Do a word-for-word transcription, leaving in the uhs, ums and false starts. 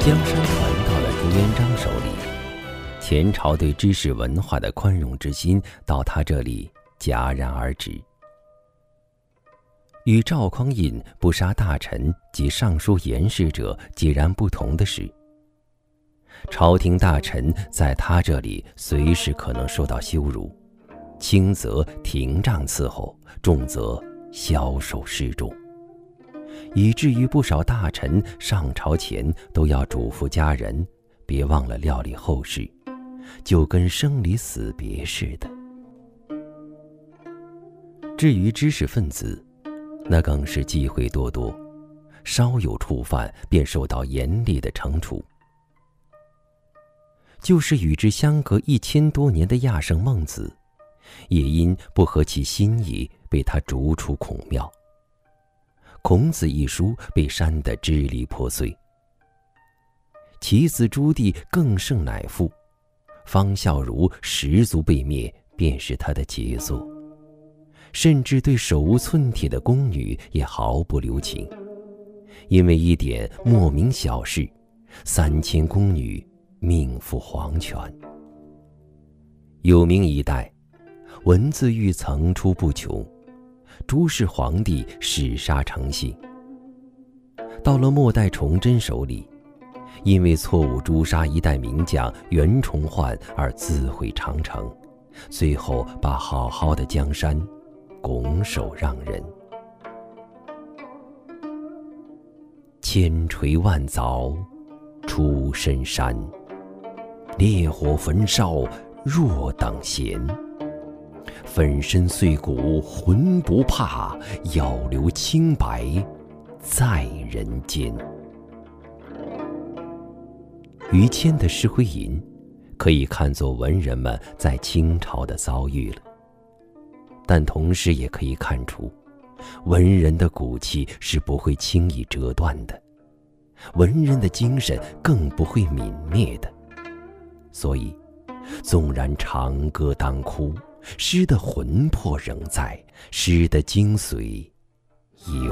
江山传到了朱元璋手里，前朝对知识文化的宽容之心到他这里戛然而止。与赵匡胤不杀大臣及尚书言事者截然不同的是，朝廷大臣在他这里随时可能受到羞辱，轻则廷杖伺候，重则枭首示众，以至于不少大臣上朝前都要嘱咐家人别忘了料理后事，就跟生离死别似的。至于知识分子，那更是忌讳多多，稍有触犯便受到严厉的惩处。就是与之相隔一千多年的亚圣孟子，也因不合其心意被他逐出孔庙。孔子一书被删得支离破碎。其子朱棣更胜乃父，方孝孺十族被灭便是他的杰作，甚至对手无寸铁的宫女也毫不留情，因为一点莫名小事，三千宫女命赴黄泉。有明一代，文字狱层出不穷，朱氏皇帝弑杀成性。到了末代崇祯手里，因为错误诛杀一代名将袁崇焕而自毁长城，最后把好好的江山拱手让人。千锤万凿出深山，烈火焚烧若等闲。粉身碎骨浑不怕，要留清白在人间。于谦的《诗会吟》可以看作文人们在清朝的遭遇了，但同时也可以看出，文人的骨气是不会轻易折断的，文人的精神更不会泯灭的。所以，纵然长歌当哭，诗的魂魄仍在，诗的精髓已